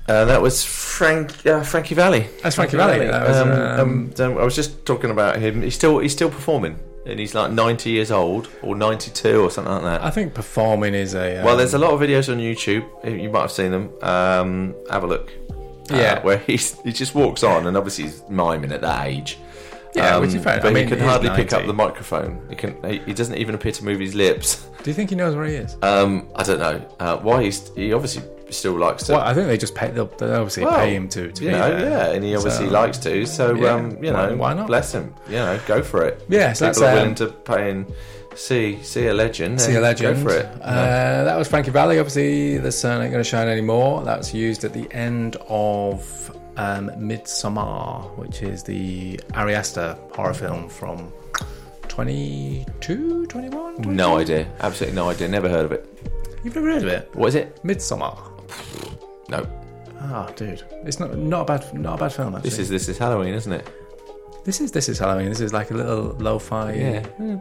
That was Frankie Valli. That's Frankie Valli. That was, I was just talking about him. He's still performing, and he's like 90 years old or 92 or something like that. I think performing is a. Well, there's a lot of videos on YouTube. You might have seen them. Have a look. Yeah, where he just walks on, and obviously he's miming at that age. Yeah, which is fair. But I mean, he can hardly pick up the microphone. He doesn't even appear to move his lips. Do you think he knows where he is? I don't know. Why he obviously still likes to. Well, I think they just pay. They obviously pay him to be there. Yeah, and he obviously likes to. So why not? Bless him. Go for it. Yeah, so people are willing to pay and see a legend. See a legend. Go for it. That was Frankie Valli. Obviously, the sun ain't going to shine anymore. That's used at the end of Midsommar, which is the Ari Aster horror film from 22, 21? 22? No idea. Absolutely no idea. Never heard of it. You've never heard of it? What is it? Midsommar. No. Oh, dude, it's not a bad film. Actually, This is Halloween, isn't it? This is Halloween. This is like a little lo-fi. Yeah.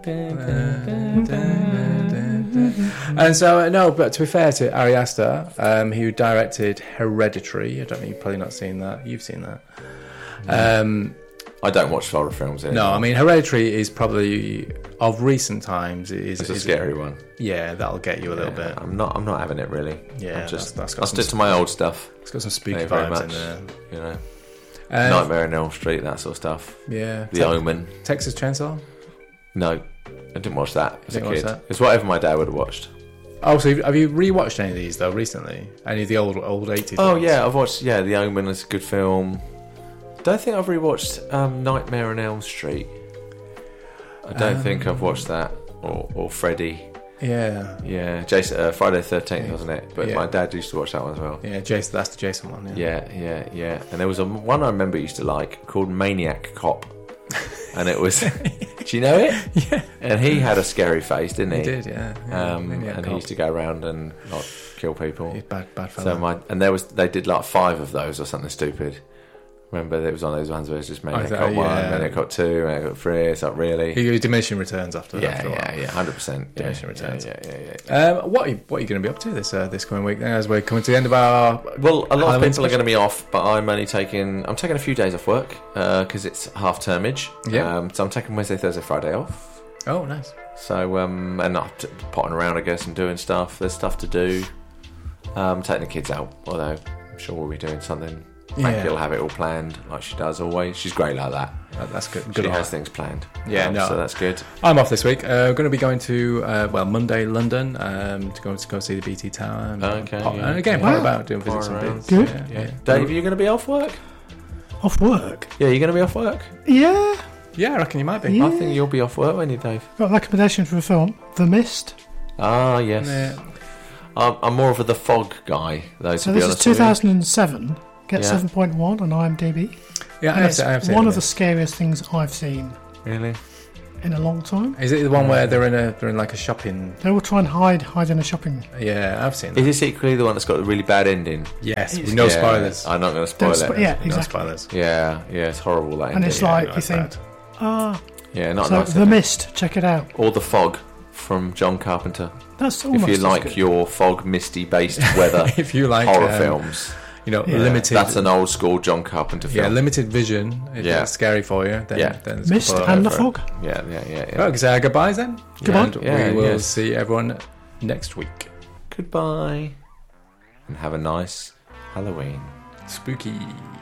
And so no, but to be fair to Ari Aster, who directed Hereditary. I don't know, you've probably not seen that. You've seen that. I don't watch horror films anymore. No, I mean Hereditary is probably of recent times. It's a scary one. Yeah, that'll get you a little bit. I'm not having it really. Yeah, I'll stick to my old stuff. It's got some spooky vibes in there. Nightmare on Elm Street, that sort of stuff. Yeah. The Omen. Texas Chainsaw? No, I didn't watch that as a Didn't watch kid. that? It's whatever my dad would have watched. Oh, so have you rewatched any of these though recently? Any of the old 80s? Oh ones? yeah, I've watched. Yeah, The Omen is a good film. Don't think I've rewatched Nightmare on Elm Street. I don't think I've watched that or Freddy. Yeah. Yeah, Jason. Friday the 13th, wasn't it? But my dad used to watch that one as well. Yeah, Jason. That's the Jason one. Yeah. And there was one I remember used to like called Maniac Cop, and it was. Do you know it? Yeah. And he had a scary face, didn't he? He did, yeah. And he used to go around and not kill people. He's bad fella. So they did like 5 of those or something stupid. Remember, there was one of those ones where it's just Maniac Cop 1, Maniac Cop 2, Maniac Cop 3. It's not really. He was diminishing returns after that. Yeah, 100%. Diminishing returns. Yeah. What are you going to be up to this coming week then, as we're coming to the end of our? Well, a lot Halloween of people are going to be off, but I'm taking a few days off work because it's half termage. Yeah. So I'm taking Wednesday, Thursday, Friday off. Oh, nice. So and I'm potting around, I guess, and doing stuff. There's stuff to do. Taking the kids out, although I'm sure we'll be doing something. Frankie will have it all planned, like she does always. She's great like that. That's good. She has things planned. Yeah, so that's good. I'm off this week. Going to be going to Monday, London, to go see the BT Tower. And again, part about doing visits and bits. Good. Yeah. Dave, are you going to be off work? Off work? Yeah, you're going to be off work? Yeah. Yeah, I reckon you might be. Yeah. I think you'll be off work, won't you, Dave? Got a recommendation for a film, The Mist. Ah, yes. Yeah. I'm more of a The Fog guy, though, So this is 2007. Gets 7.1 on IMDb. Yeah, and I've it's seen one it. of the scariest things I've seen Really? in a long time. Is it the one where they're in like a shopping? They will try and hide in a shopping. Yeah, I've seen that. Is this equally the one that's got a really bad ending? Yes, with no spoilers. I'm not going to spoil it. Yeah, No exactly. spoilers. Yeah, it's horrible, that ending. And it's like, no, you it's think, bad. Yeah, not so nice. The Mist, check it out. Or The Fog from John Carpenter. That's almost If you as like good. your fog, misty-based weather If you like horror films. Limited. That's an old school John Carpenter film. Yeah, limited vision. If that's scary for you, then it's Mist good. and the Fog. Yeah. Well, can say our goodbyes then. Goodbye. And we will see everyone next week. Goodbye. And have a nice Halloween. Spooky.